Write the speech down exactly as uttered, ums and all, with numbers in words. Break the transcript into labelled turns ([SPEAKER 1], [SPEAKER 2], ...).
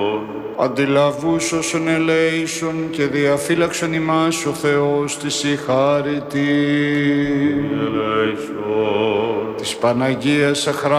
[SPEAKER 1] Αντιλαβούς όσων ελέησον και διαφύλαξον ημάς ο Θεός της η χάρητη. Της Παναγίας αχράντου